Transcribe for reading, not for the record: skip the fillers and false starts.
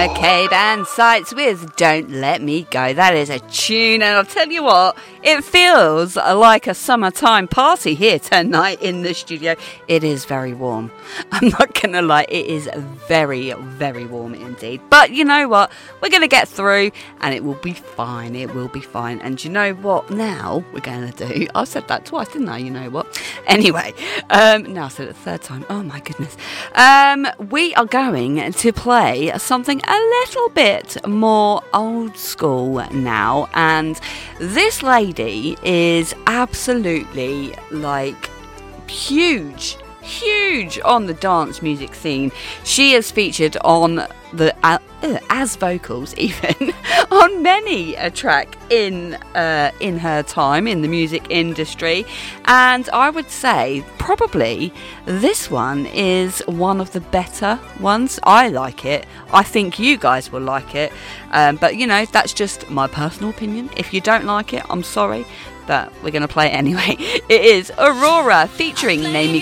Arcade and Sights with Don't Let Me Go. That is a tune, and I'll tell you what, it feels like a summertime party here tonight in the studio. It is very warm. I'm not going to lie, it is very, very warm indeed. But you know what? We're going to get through and it will be fine. It will be fine. And you know what now we're going to do? I said that twice, didn't I? You know what? Anyway, now I said it the third time. Oh my goodness. We are going to play something a little bit more old school now, and this lady is absolutely like huge on the dance music scene. She is featured on the as vocals even on many a track in her time in the music industry, and I would say probably this one is one of the better ones. I like it. I think you guys will like it, but you know, that's just my personal opinion. If you don't like it, I'm sorry, but we're going to play it anyway. It is Aurora featuring Name Me